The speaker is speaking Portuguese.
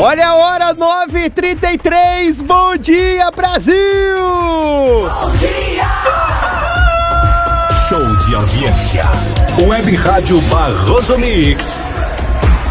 Olha a hora, 9h33. Bom dia, Brasil! Bom dia! Show de audiência. Web Rádio Barroso Mix.